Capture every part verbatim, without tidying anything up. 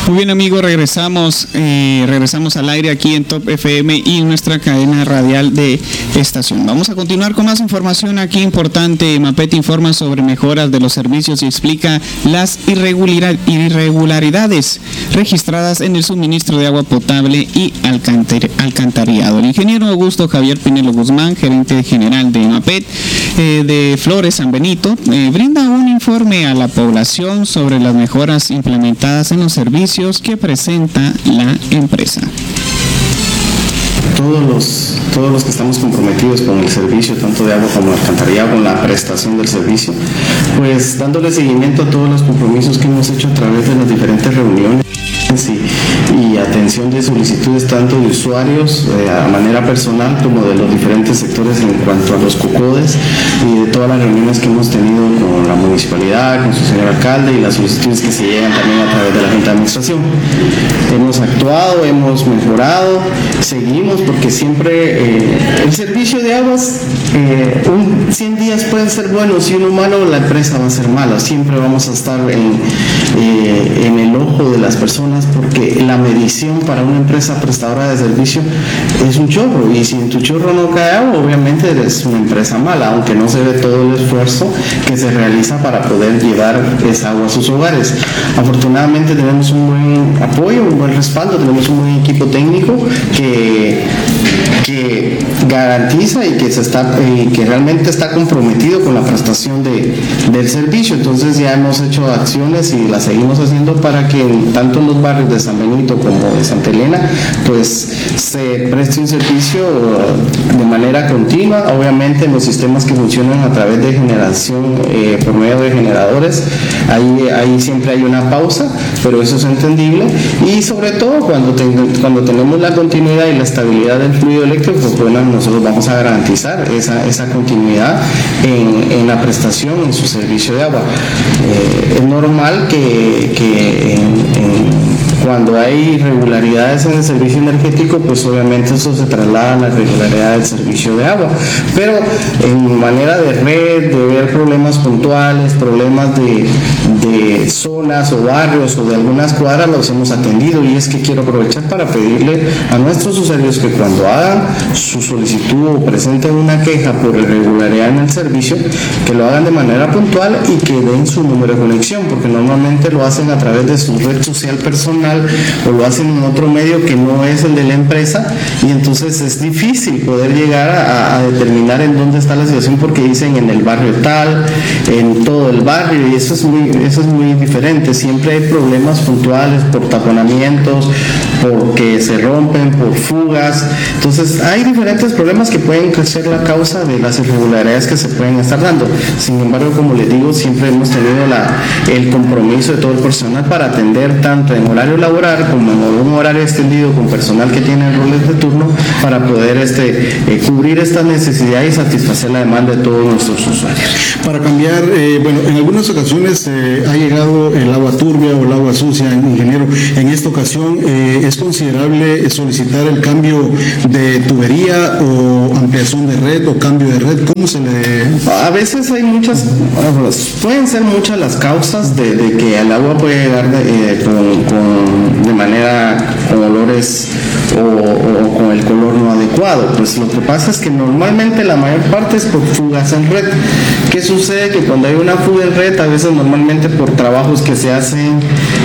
Muy bien, amigos, regresamos, eh, regresamos al aire aquí en Top F M y nuestra cadena radial de estación. Vamos a continuar con más información aquí importante. Mapet informa sobre mejoras de los servicios y explica las irregularidades registradas en el suministro de agua potable y alcantar alcantarillado. El ingeniero Augusto Javier Pinelo Guzmán, gerente general de Mapet eh, de Flores San Benito, eh, brinda un informe a la población sobre las mejoras implementadas en los servicios que presenta la empresa. Todos los, todos los que estamos comprometidos con el servicio, tanto de agua como de alcantarillado, con la prestación del servicio, pues dándole seguimiento a todos los compromisos que hemos hecho a través de las diferentes reuniones y, y atención de solicitudes tanto de usuarios eh, a manera personal como de los diferentes sectores en cuanto a los CUCODES y de todas las reuniones que hemos tenido con la municipalidad, con su señor alcalde y las solicitudes que se llegan también a través de la Junta de Administración. Hemos actuado, hemos mejorado, seguimos porque siempre eh, el servicio de aguas, eh, un cien días pueden ser buenos y uno malo, la empresa va a ser mala. Siempre vamos a estar en, eh, en el ojo de las personas porque la medición para una empresa prestadora de servicio es un chorro y si en tu chorro no cae agua, obviamente eres una empresa mala, aunque no se ve todo el esfuerzo que se realiza para poder llevar esa agua a sus hogares. Afortunadamente tenemos un buen apoyo, un buen respaldo, tenemos un buen equipo técnico que, que garantiza y que, se está, y que realmente está comprometido con la prestación de, del servicio. Entonces ya hemos hecho acciones y las seguimos haciendo para que tanto en los barrios de San Benito como de Santa Elena pues se preste un servicio de manera continua. Obviamente en los sistemas que funcionan a través de generación eh, por medio de generadores, ahí, ahí siempre hay una pausa, pero eso es entendible y sobre todo cuando, te, cuando tenemos la continuidad y la estabilidad del fluido eléctrico, pues bueno, nosotros vamos a garantizar esa, esa continuidad en, en la prestación en su servicio de agua. Eh, es normal que, que en, en cuando hay irregularidades en el servicio energético, pues obviamente eso se traslada a la irregularidad del servicio de agua. Pero en manera de red, de ver problemas puntuales, problemas de, de zonas o barrios o de algunas cuadras, los hemos atendido y es que quiero aprovechar para pedirle a nuestros usuarios que cuando hagan su solicitud o presenten una queja por irregularidad en el servicio, que lo hagan de manera puntual y que den su número de conexión, porque normalmente lo hacen a través de su red social personal o lo hacen en otro medio que no es el de la empresa y entonces es difícil poder llegar a, a determinar en dónde está la situación porque dicen en el barrio tal, en todo el barrio y eso es muy, eso es muy diferente. Siempre hay problemas puntuales por taponamientos, porque se rompen, por fugas. Entonces hay diferentes problemas que pueden ser la causa de las irregularidades que se pueden estar dando. Sin embargo, como les digo, siempre hemos tenido la, el compromiso de todo el personal para atender tanto en horario laboral como en un horario extendido con personal que tiene roles de turno para poder este, eh, cubrir esta necesidad y satisfacer la demanda de todos nuestros usuarios. Para cambiar, eh, bueno, en algunas ocasiones eh, ha llegado el agua turbia o el agua sucia, ingeniero. En esta ocasión eh, es considerable solicitar el cambio de tubería o ampliación de red o cambio de red. ¿Cómo se le...? A veces hay muchas, pueden ser muchas las causas de, de que el agua puede llegar de, eh, con, con, de manera con olores o, o con el color no adecuado. Pues lo que pasa es que normalmente la mayor parte es por fugas en red. ¿Qué sucede? Que cuando hay una fuga en red, a veces normalmente por trabajos que se hacen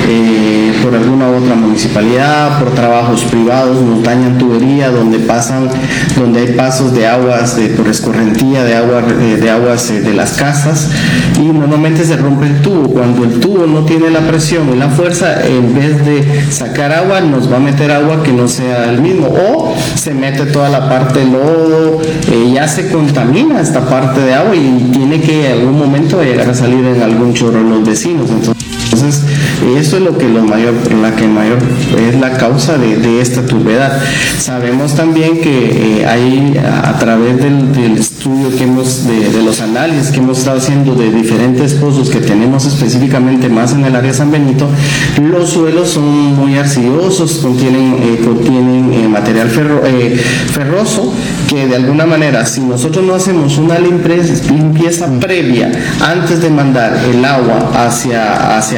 eh, por alguna otra municipalidad, por trabajos privados, nos dañan tubería donde pasan, donde hay pasos de aguas, de, por escorrentía de, agua, eh, de aguas eh, de las casas y normalmente se rompe el tubo. Cuando el tubo no tiene la presión y la fuerza, en vez de sacar agua, nos va a meter agua que no sea el mismo o se mete toda la parte de lodo, eh, ya se contamina esta parte de agua y tiene que en algún momento llegar a salir en algún chorro de los vecinos. Entonces, Entonces, eso es lo que lo mayor, la que mayor es la causa de, de esta turbedad. Sabemos también que eh, hay a, a través del, del estudio que hemos, de, de los análisis que hemos estado haciendo de diferentes pozos que tenemos específicamente más en el área de San Benito, los suelos son muy arcillosos, contienen, eh, contienen eh, material ferro, eh, ferroso, que de alguna manera, si nosotros no hacemos una limpieza, limpieza previa antes de mandar el agua hacia, hacia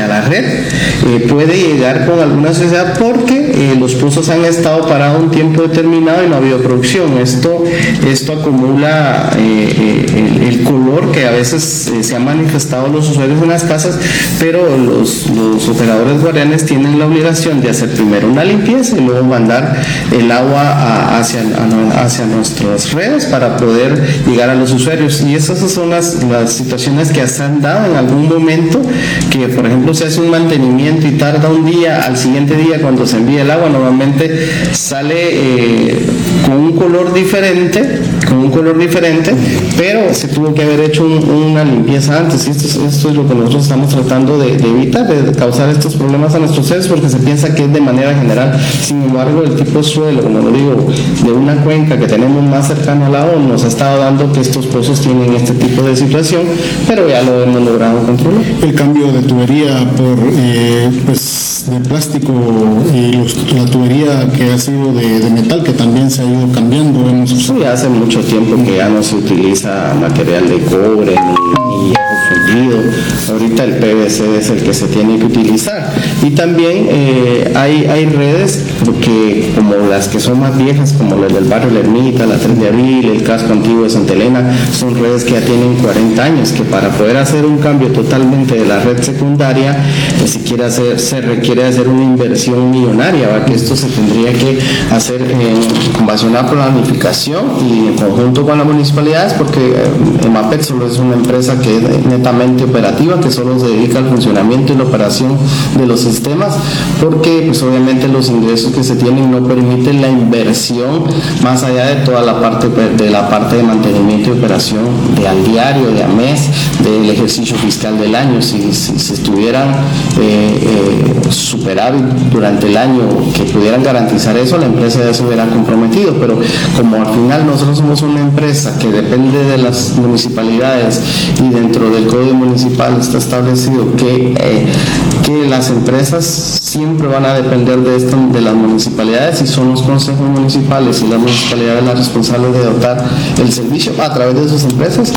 hacia la red, eh, puede llegar con alguna suciedad porque eh, los pozos han estado parados un tiempo determinado y no ha habido producción. Esto, esto acumula eh, el, el color que a veces eh, se ha manifestado los usuarios en las casas, pero los, los operadores guardianes tienen la obligación de hacer primero una limpieza y luego mandar el agua a, hacia, a, hacia nuestras redes para poder llegar a los usuarios. Y esas son las, las situaciones que se han dado en algún momento, que por ejemplo se hace un mantenimiento y tarda un día, al siguiente día cuando se envía el agua normalmente sale eh, con un color diferente, con un color diferente, pero se tuvo que haber hecho un, una limpieza antes, y esto es, esto es lo que nosotros estamos tratando de, de evitar, de causar estos problemas a nuestros seres, porque se piensa que es de manera general. Sin embargo, el tipo de suelo, como lo digo, de una cuenca que tenemos más cercana al lago nos ha estado dando que estos pozos tienen este tipo de situación, pero ya lo hemos logrado controlar. El cambio de tubería por eh, pues de plástico y los, la tubería que ha sido de, de metal, que también se ha ido cambiando. Hemos... Sí, hace mucho tiempo que ya no se utiliza material de cobre ni, ni fundido. Ahorita el P V C es el que se tiene que utilizar. Y también eh, hay, hay redes que, como las que son más viejas, como las del barrio La Ermita, la tres de abril, el casco antiguo de Santa Elena, son redes que ya tienen cuarenta años, que para poder hacer un cambio totalmente de la red secundaria, pues si quiere hacer, se requiere hacer una inversión millonaria, ¿va? Que esto se tendría que hacer en base a una planificación y en conjunto con las municipalidades, porque eh, EMAPET solo es una empresa que es netamente operativa, que solo se dedica al funcionamiento y la operación de los sistemas, porque pues obviamente los ingresos que se tienen no permiten la inversión más allá de toda la parte de la parte de mantenimiento y operación de al diario, de a mes, del ejercicio fiscal del año. Si, si, si estuvieran eh, eh, superávit durante el año, que pudieran garantizar eso, la empresa ya se hubiera comprometido, pero como al final nosotros somos una empresa que depende de las municipalidades y dentro del Código Municipal está establecido que, eh, que las empresas siempre van a depender de, esto, de las municipalidades, y son los consejos municipales y las municipalidades las responsables de dotar el servicio a través de sus empresas.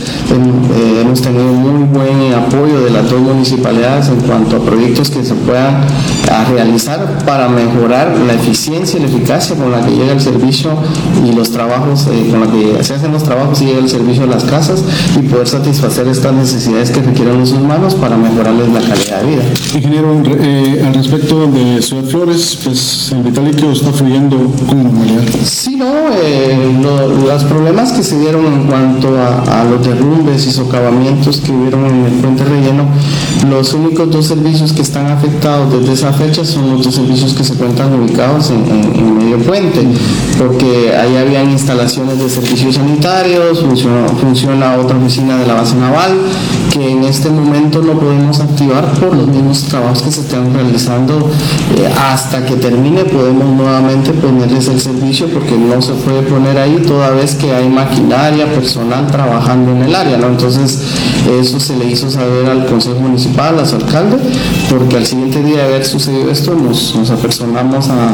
Eh, hemos tenido muy buen apoyo de las dos municipalidades en cuanto a proyectos que se puedan a realizar para mejorar la eficiencia y la eficacia con la que llega el servicio y los trabajos, eh, con la que se hacen los trabajos y llega el servicio a las casas, y poder satisfacer estas necesidades que requieren los humanos para mejorarles la calidad de vida. Ingeniero, eh, al respecto de Ciudad Flores, pues el vital líquido está fluyendo con normalidad. Sí, no, eh, lo, los problemas que se dieron en cuanto a, a los derrumbes y socavamientos que hubieron en el puente relleno, los únicos dos servicios que están afectados desde esa fecha son los dos servicios que se encuentran ubicados en, en, en medio puente, porque ahí habían instalaciones de servicios sanitarios, funciona, funciona otra oficina de la base naval, que en este momento no podemos activar por los mismos trabajos que se están realizando. Eh, hasta que termine podemos nuevamente ponerles el servicio, porque no se puede poner ahí toda vez que hay maquinaria, personal trabajando en el área, ¿no? Entonces eso se le hizo saber al Consejo Municipal, a su alcalde, porque al siguiente día de haber sucedido esto nos, nos apersonamos a,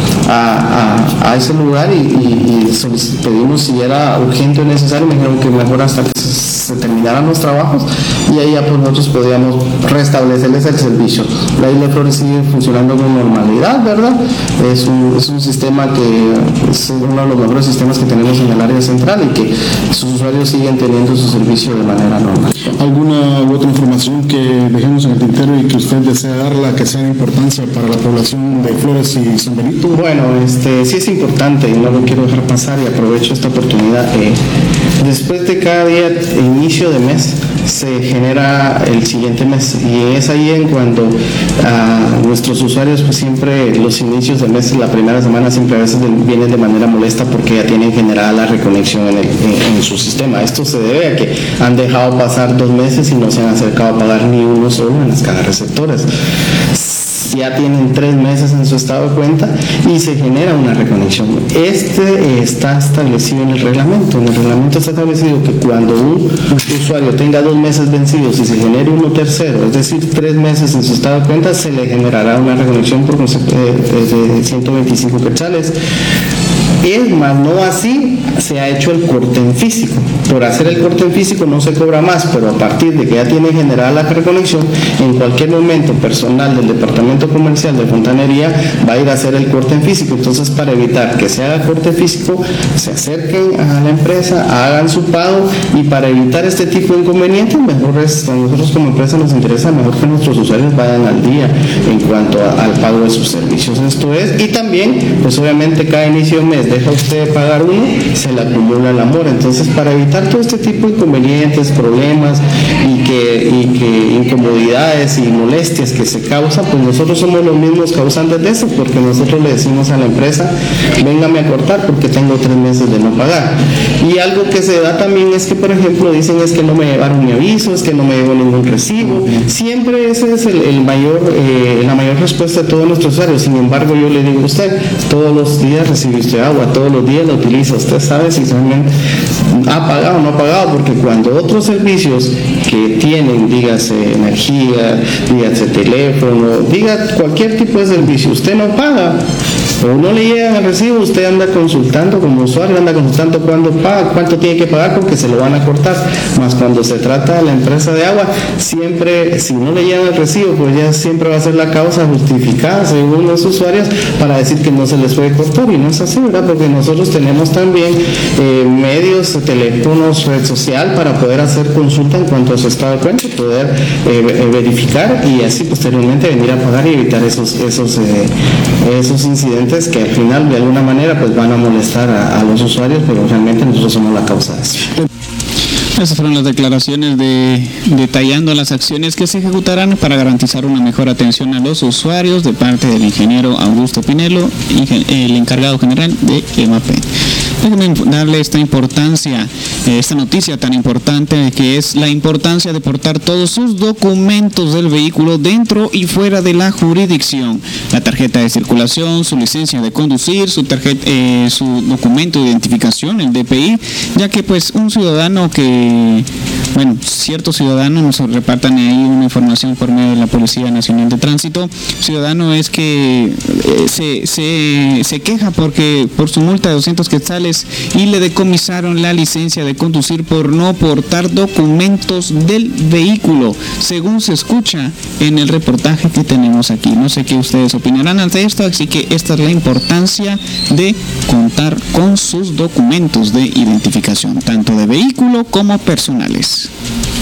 a, a, a ese lugar y, y, y pedimos si era urgente o necesario. Me dijeron que mejor hasta que se, se terminaran los trabajos, y ahí ya pues nosotros podíamos restablecerles el servicio. La Isla Flores sigue funcionando con normalidad, ¿verdad? Es un, es un sistema que es uno de los mejores sistemas que tenemos en el área central, y que sus usuarios siguen teniendo su servicio de manera normal. ¿Alguna u otra información que dejemos en el tintero y que usted desea darla, que sea de importancia para la población de Flores y San Benito? Bueno, este, sí es importante y no lo quiero dejar pasar, y aprovecho esta oportunidad. Eh, después de cada día, inicio de mes, se genera el siguiente mes, y es ahí en cuando a nuestros usuarios, pues siempre los inicios de mes, la primera semana siempre a veces de, vienen de manera molesta, porque ya tienen generada la reconexión en, el, en, en su sistema. Esto se debe a que han dejado pasar dos meses y no se han acercado a pagar ni uno solo en las cajas receptoras. Ya tienen tres meses en su estado de cuenta y se genera una reconexión. Este está establecido en el reglamento. En el reglamento está establecido que cuando un usuario tenga dos meses vencidos y se genere uno tercero, es decir, tres meses en su estado de cuenta, se le generará una reconexión por de ciento veinticinco quetzales. Es más, no así se ha hecho el corte en físico. Por hacer el corte en físico no se cobra más, pero a partir de que ya tiene generada la reconexión, en cualquier momento personal del departamento comercial de fontanería va a ir a hacer el corte en físico. Entonces, para evitar que se haga corte físico, se acerquen a la empresa, hagan su pago, y para evitar este tipo de inconvenientes, mejor es, a nosotros como empresa nos interesa mejor que nuestros usuarios vayan al día en cuanto a, al pago de sus servicios. Esto es, y también, pues obviamente cada inicio de mes deja usted de pagar uno, se le acumula el amor. Entonces, para evitar todo este tipo de inconvenientes, problemas y que, y que incomodidades y molestias que se causan, pues nosotros somos los mismos causantes de eso, porque nosotros le decimos a la empresa, véngame a cortar porque tengo tres meses de no pagar. Y algo que se da también es que, por ejemplo, dicen es que no me llevaron mi aviso, es que no me llegó ningún recibo. Siempre ese es el, el mayor, eh, la mayor respuesta de todos nuestros usuarios. Sin embargo, yo le digo a usted, todos los días recibe usted agua, todos los días la utiliza. Usted sabe si realmente ha pagado o no ha pagado, porque cuando otros servicios que tienen, dígase energía, dígase teléfono, diga cualquier tipo de servicio, usted no paga o no le llegan el recibo, usted anda consultando como usuario, anda consultando cuándo paga, cuánto tiene que pagar, porque se lo van a cortar. Más cuando se trata de la empresa de agua, siempre, si no le llegan el recibo, pues ya siempre va a ser la causa justificada según los usuarios para decir que no se les puede cortar, y no es así, ¿verdad? Porque nosotros tenemos también eh, medios, teléfonos, red social para poder hacer consulta en cuanto a su estado de cuenta, poder eh, verificar y así posteriormente venir a pagar y evitar esos, esos, eh, esos incidentes que al final de alguna manera pues van a molestar a, a los usuarios, pero realmente nosotros somos la causa de eso. Esas fueron las declaraciones de, detallando las acciones que se ejecutarán para garantizar una mejor atención a los usuarios de parte del ingeniero Augusto Pinelo, el encargado general de EMAPET. Déjenme darle esta importancia, esta noticia tan importante, que es la importancia de portar todos sus documentos del vehículo dentro y fuera de la jurisdicción. La tarjeta de circulación, su licencia de conducir, su tarjeta, eh, su documento de identificación, el D P I, ya que pues un ciudadano que, bueno, ciertos ciudadanos nos repartan ahí una información por medio de la Policía Nacional de Tránsito. Ciudadano es que eh, se, se, se queja porque por su multa de doscientos quetzales y le decomisaron la licencia de conducir por no portar documentos del vehículo, según se escucha en el reportaje que tenemos aquí. No sé qué ustedes opinarán ante esto, así que esta es la importancia de contar con sus documentos de identificación, tanto de vehículo como personales.